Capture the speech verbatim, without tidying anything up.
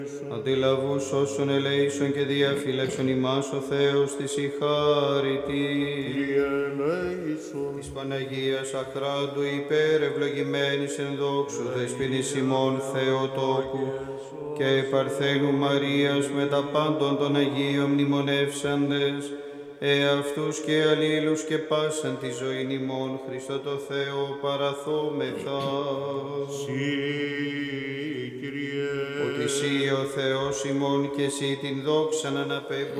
Αντιλαβούς όσων ελέησον και διαφύλαξον ημάς ο Θεός της η χάρητη. Της Παναγίας Αχράντου υπέρ ευλογημένης εν δόξου δεσποινής ημών Θεοτόκου και Παρθένου Μαρίας με τα πάντων των Αγίων μνημονεύσαντες, εαυτούς και αλλήλους και πάσαν τη ζωήν ημών Χριστό το Θεό παραθόμεθα. Ότι Συ ο Θεός ημών και Συ την δόξαν αναπέμπουμε